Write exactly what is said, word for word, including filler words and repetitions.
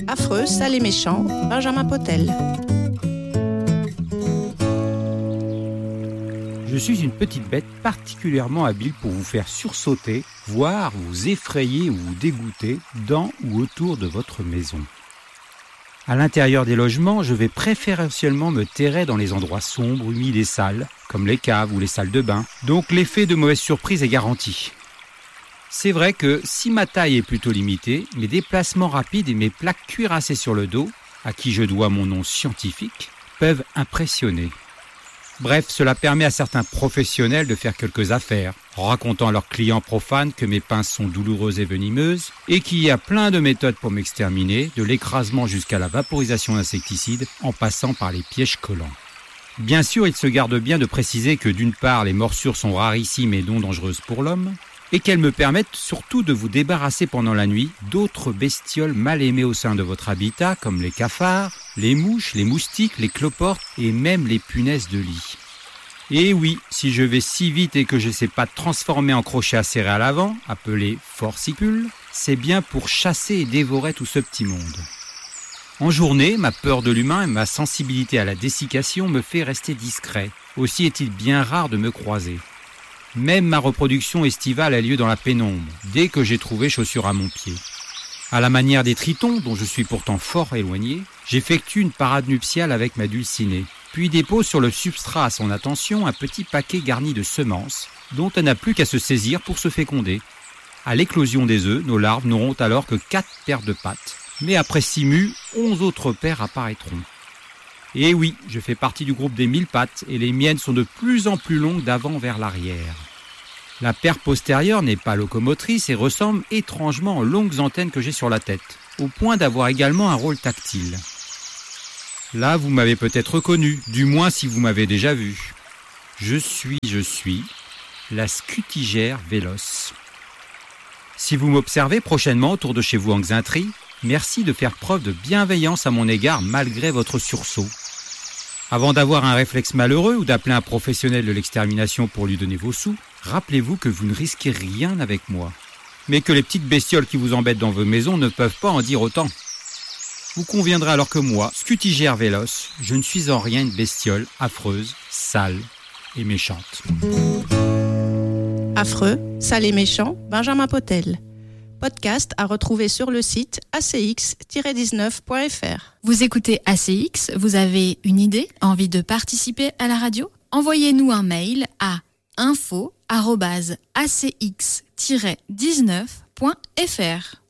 Affreux, sale et méchant, Benjamin Potel. Je suis une petite bête particulièrement habile pour vous faire sursauter, voire vous effrayer ou vous dégoûter dans ou autour de votre maison. À l'intérieur des logements, je vais préférentiellement me terrer dans les endroits sombres, humides et sales, comme les caves ou les salles de bain. Donc l'effet de mauvaise surprise est garanti. C'est vrai que si ma taille est plutôt limitée, mes déplacements rapides et mes plaques cuirassées sur le dos, à qui je dois mon nom scientifique, peuvent impressionner. Bref, cela permet à certains professionnels de faire quelques affaires, en racontant à leurs clients profanes que mes pinces sont douloureuses et venimeuses, et qu'il y a plein de méthodes pour m'exterminer, de l'écrasement jusqu'à la vaporisation d'insecticides, en passant par les pièges collants. Bien sûr, ils se gardent bien de préciser que d'une part, les morsures sont rarissimes et non dangereuses pour l'homme, et qu'elles me permettent surtout de vous débarrasser pendant la nuit d'autres bestioles mal aimées au sein de votre habitat, comme les cafards, les mouches, les moustiques, les cloportes et même les punaises de lit. Et oui, si je vais si vite et que je ne sais pas transformer en crochet à serrer à l'avant, appelé forcicule, c'est bien pour chasser et dévorer tout ce petit monde. En journée, ma peur de l'humain et ma sensibilité à la dessiccation me fait rester discret. Aussi est-il bien rare de me croiser. Même ma reproduction estivale a lieu dans la pénombre, dès que j'ai trouvé chaussure à mon pied. À la manière des tritons, dont je suis pourtant fort éloigné, j'effectue une parade nuptiale avec ma dulcinée, puis dépose sur le substrat à son attention un petit paquet garni de semences, dont elle n'a plus qu'à se saisir pour se féconder. À l'éclosion des œufs, nos larves n'auront alors que quatre paires de pattes, mais après six mues, onze autres paires apparaîtront. Et oui, je fais partie du groupe des mille pattes et les miennes sont de plus en plus longues d'avant vers l'arrière. La paire postérieure n'est pas locomotrice et ressemble étrangement aux longues antennes que j'ai sur la tête, au point d'avoir également un rôle tactile. Là, vous m'avez peut-être reconnu, du moins si vous m'avez déjà vu. Je suis, je suis, la scutigère véloce. Si vous m'observez prochainement autour de chez vous en Xaintrie, merci de faire preuve de bienveillance à mon égard malgré votre sursaut. Avant d'avoir un réflexe malheureux ou d'appeler un professionnel de l'extermination pour lui donner vos sous, rappelez-vous que vous ne risquez rien avec moi. Mais que les petites bestioles qui vous embêtent dans vos maisons ne peuvent pas en dire autant. Vous conviendrez alors que moi, scutigère véloce, je ne suis en rien une bestiole affreuse, sale et méchante. Affreux, sale et méchant, Benjamin Potel. Podcast à retrouver sur le site a c x tiret dix-neuf point f r. Vous écoutez A C X, vous avez une idée, envie de participer à la radio ? Envoyez-nous un mail à info arobase a c x tiret dix-neuf point f r.